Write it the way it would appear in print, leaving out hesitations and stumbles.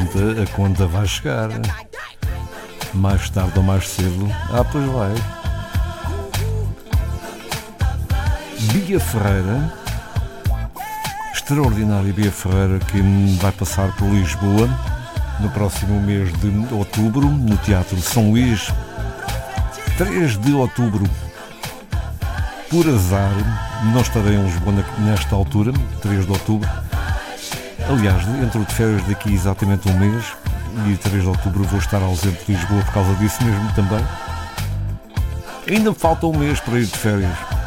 a conta vai chegar. Mais tarde ou mais cedo. Pois vai. Bia Ferreira, extraordinária Bia Ferreira, que vai passar por Lisboa no próximo mês de outubro, no Teatro São Luís. 3 de outubro. Por azar, não estarei em Lisboa nesta altura, 3 de outubro. Aliás, entro de férias daqui exatamente um mês e 3 de outubro vou estar ausente de Lisboa por causa disso mesmo também. Ainda me falta um mês para ir de férias.